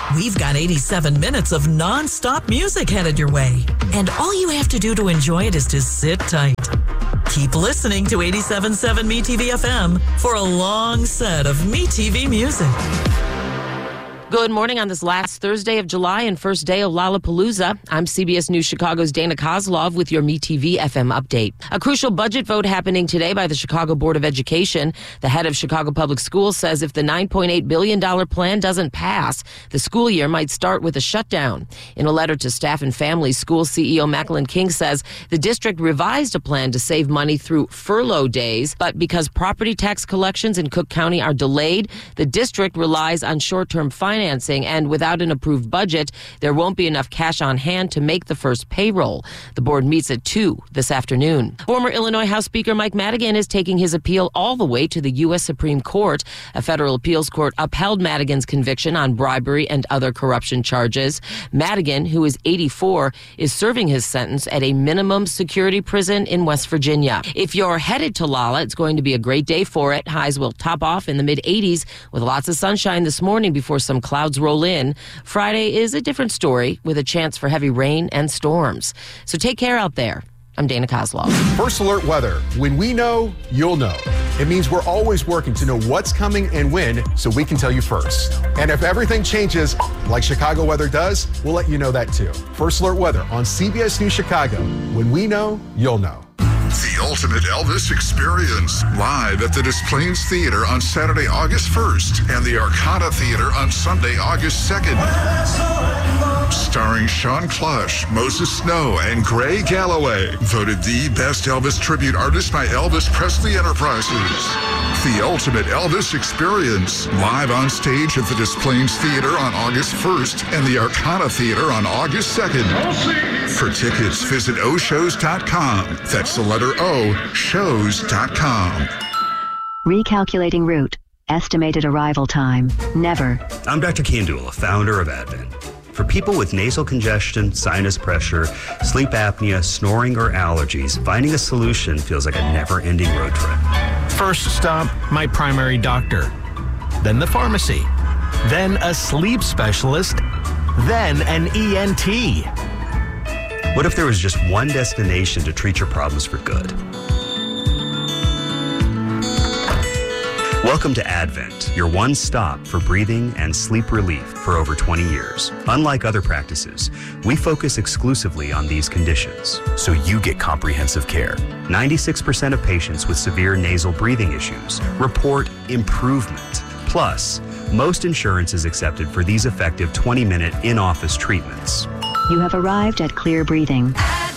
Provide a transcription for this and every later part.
We've got 87 minutes of non-stop music headed your way. And all you have to do to enjoy it is to sit tight. Keep listening to 87.7 MeTV FM for a long set of MeTV music. Good morning on this last Thursday of July and first day of Lollapalooza. I'm CBS News Chicago's Dana Kozlov with your MeTV FM update. A crucial budget vote happening today by the Chicago Board of Education. The head of Chicago Public Schools says if the $9.8 billion plan doesn't pass, the school year might start with a shutdown. In a letter to staff and families, school CEO Macklin King says the district revised a plan to save money through furlough days, but because property tax collections in Cook County are delayed, the district relies on short-term financing, and without an approved budget, there won't be enough cash on hand to make the first payroll. The board meets at 2 this afternoon. Former Illinois House Speaker Mike Madigan is taking his appeal all the way to the U.S. Supreme Court. A federal appeals court upheld Madigan's conviction on bribery and other corruption charges. Madigan, who is 84, is serving his sentence at a minimum security prison in West Virginia. If you're headed to Lolla, it's going to be a great day for it. Highs will top off in the mid-80s with lots of sunshine this morning before some clouds roll in. Friday is a different story with a chance for heavy rain and storms. So take care out there. I'm Dana Kozlov. First Alert Weather. When we know, you'll know. It means we're always working to know what's coming and when so we can tell you first. And if everything changes like Chicago weather does, we'll let you know that too. First Alert Weather on CBS News Chicago. When we know, you'll know. The Ultimate Elvis Experience, live at the Des Plaines Theater on Saturday, August 1st, and the Arcana Theater on Sunday, August 2nd. Starring Sean Clush, Moses Snow, and Gray Galloway. Voted the best Elvis tribute artist by Elvis Presley Enterprises. The Ultimate Elvis Experience, live on stage at the Des Plaines Theater on August 1st and the Arcana Theater on August 2nd. For tickets, visit oshows.com. That's the letter O, shows.com. Recalculating route. Estimated arrival time. Never. I'm Dr. Kandula, founder of Advent. For people with nasal congestion, sinus pressure, sleep apnea, snoring, or allergies, finding a solution feels like a never-ending road trip. First stop, my primary doctor. Then the pharmacy. Then a sleep specialist. Then an ENT. What if there was just one destination to treat your problems for good? Welcome to Advent, your one stop for breathing and sleep relief for over 20 years. Unlike other practices, we focus exclusively on these conditions, so you get comprehensive care. 96% of patients with severe nasal breathing issues report improvement. Plus, most insurance is accepted for these effective 20-minute in-office treatments. You have arrived at Clear Breathing.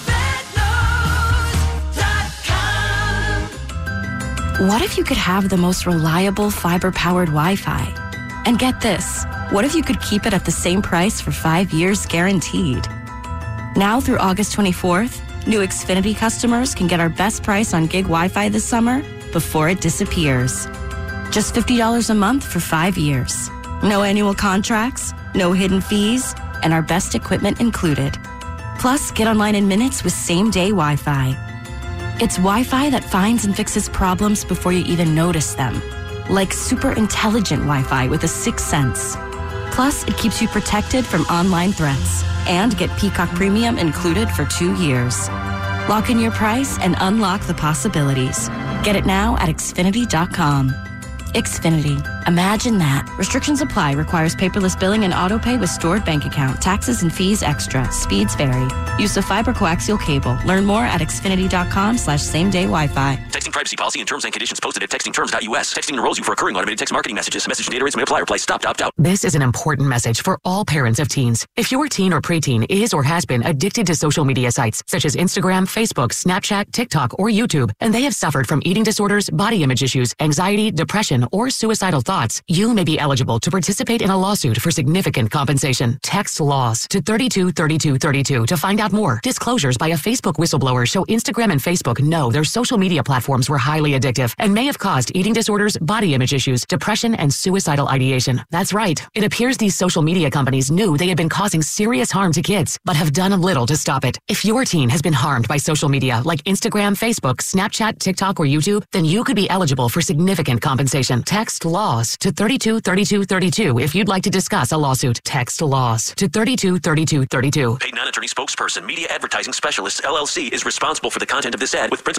What if you could have the most reliable fiber-powered Wi-Fi? And get this, what if you could keep it at the same price for 5 years guaranteed? Now through August 24th, new Xfinity customers can get our best price on gig Wi-Fi this summer before it disappears. Just $50 a month for 5 years. No annual contracts, no hidden fees, and our best equipment included. Plus, get online in minutes with same-day Wi-Fi. It's Wi-Fi that finds and fixes problems before you even notice them. Like super intelligent Wi-Fi with a sixth sense. Plus, it keeps you protected from online threats. And get Peacock Premium included for 2 years. Lock in your price and unlock the possibilities. Get it now at Xfinity.com. Xfinity. Imagine that. Restrictions apply. Requires paperless billing and autopay with stored bank account. Taxes and fees extra. Speeds vary. Use of fiber coaxial cable. Learn more at Xfinity.com/same-day Wi-Fi. Texting privacy policy and terms and conditions posted at textingterms.us. Texting enrolls you for recurring automated text marketing messages. Message and data rates may apply. Reply stop to opt out. This is an important message for all parents of teens. If your teen or preteen is or has been addicted to social media sites such as Instagram, Facebook, Snapchat, TikTok, or YouTube, and they have suffered from eating disorders, body image issues, anxiety, depression, or suicidal thoughts, you may be eligible to participate in a lawsuit for significant compensation. Text LAWS to 323232 to find out more. Disclosures by a Facebook whistleblower show Instagram and Facebook know their social media platforms were highly addictive and may have caused eating disorders, body image issues, depression, and suicidal ideation. That's right. It appears these social media companies knew they had been causing serious harm to kids, but have done little to stop it. If your teen has been harmed by social media like Instagram, Facebook, Snapchat, TikTok, or YouTube, then you could be eligible for significant compensation. Text LAWS LAWS to 323232 if you'd like to discuss a lawsuit. Text LAWS to 323232. Paid non-attorney spokesperson, Media Advertising Specialists, LLC, is responsible for the content of this ad with principal